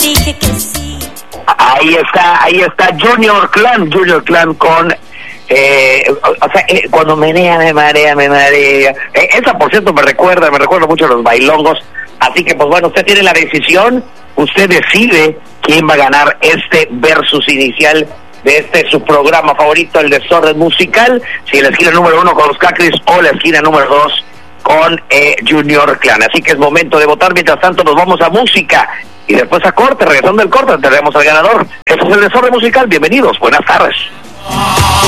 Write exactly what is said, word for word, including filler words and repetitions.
dije que sí. Ahí está, ahí está Junior Clan, Junior Clan con... Eh, o, o sea, eh, cuando menea, me marea, me marea. Eh, esa, por cierto, me recuerda, me recuerda mucho a los bailongos. Así que, pues bueno, usted tiene la decisión, usted decide quién va a ganar este versus inicial de este su programa favorito, el Desorden Musical, si la esquina número uno con los Cacris o la esquina número dos con eh, Junior Clan. Así que es momento de votar. Mientras tanto nos vamos a música y después a corte. Regresando del corte tendremos al ganador. Este es el Desorden Musical, bienvenidos, buenas tardes.